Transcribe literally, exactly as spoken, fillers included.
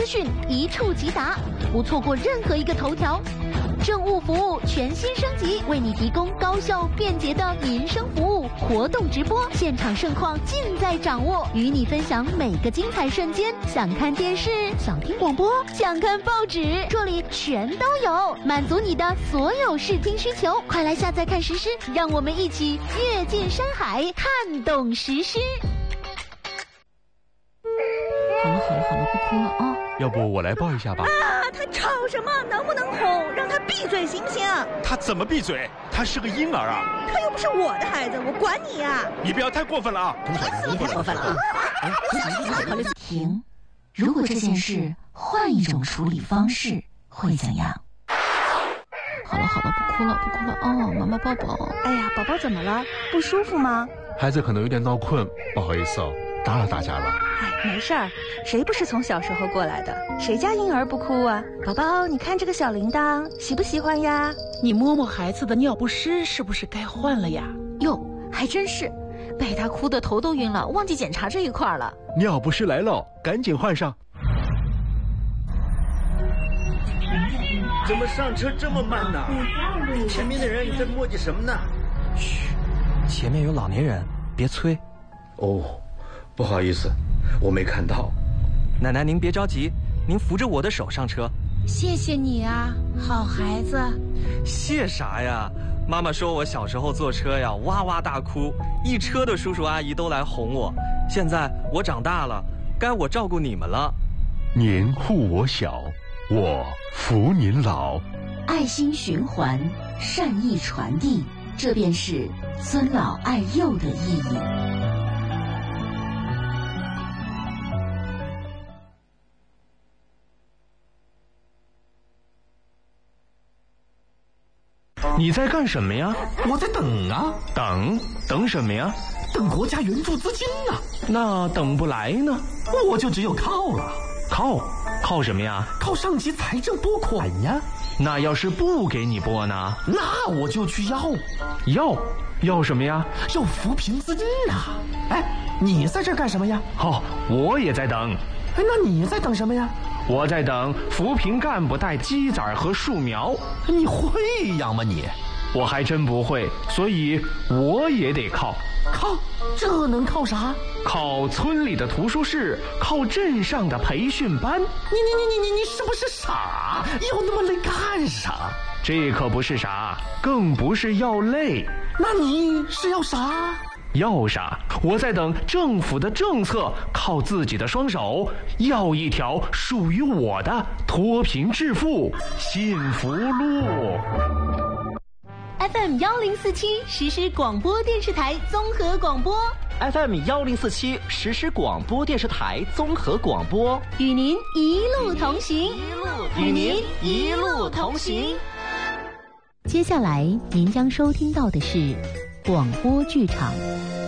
资讯一触即达，不错过任何一个头条。政务服务全新升级，为你提供高效便捷的民生服务，活动直播，现场盛况尽在掌握，与你分享每个精彩瞬间。想看电视，想听广播，想看报纸，这里全都有，满足你的所有视听需求。快来下载看实施，让我们一起跃进山海，看懂实施。 好了好了好了，不哭了啊！ 要不我来抱一下吧。 啊，他吵什么？能不能哄？让他闭嘴行不行？ 他怎么闭嘴？他是个婴儿啊！ 他又不是我的孩子，我管你呀！ 你不要太过分了啊！ 你太过分了啊！停！如果这件事换一种处理方式，会怎样？好了好了，不哭了不哭了哦，妈妈抱抱。 哎呀，宝宝怎么了？不舒服吗？ 孩子可能有点闹困，不好意思哦，打扰大家了。 哎，没事儿，谁不是从小时候过来的？谁家婴儿不哭啊？宝宝，你看这个小铃铛，喜不喜欢呀？ 你摸摸孩子的尿不湿，是不是该换了呀？ 哟，还真是，被他哭得头都晕了，忘记检查这一块了。 尿不湿来了，赶紧换上。 怎么上车这么慢呢？前面的人在磨叽什么呢？ 嘘，前面有老年人，别催。 哦，不好意思，我没看到。 奶奶您别着急，您扶着我的手上车。 谢谢你啊，好孩子。 谢啥呀？妈妈说我小时候坐车呀哇哇大哭，一车的叔叔阿姨都来哄我。现在我长大了，该我照顾你们了。 您护我小，我扶您老。 爱心循环，善意传递，这便是尊老爱幼的意义。 你在干什么呀？ 我在等啊。 等？等什么呀？ 等国家援助资金啊。 那等不来呢？ 我就只有靠了。 靠？靠什么呀？ 靠上级财政拨款呀。 那要是不给你拨呢？ 那我就去要。 要？要什么呀？ 要扶贫资金啊。哎，你在这干什么呀？ 哦，我也在等。 哎，那你在等什么呀？ 我在等扶贫干部带鸡仔和树苗。 你会养吗你？ 我还真不会，所以我也得靠。 靠？这能靠啥？ 靠村里的图书室，靠镇上的培训班。你你你你你你是不是傻？要那么累干啥？ 这可不是傻，更不是要累。 那你是要啥？ 要啥？我在等政府的政策，靠自己的双手，要一条属于我的脱贫致富幸福路。 F M 幺零四七实时广播电视台综合广播 ，F M 幺零四七实时广播电视台综合广播， 与您一路同行， 与您一路同行。 接下来您将收听到的是广播剧场。